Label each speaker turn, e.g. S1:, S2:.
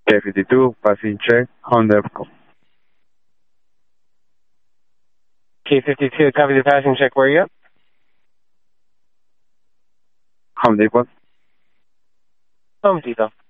S1: K52, passing check, Home Depot.
S2: K52, copy the passing check. Where are you at?
S1: Home Depot.
S2: Home Depot.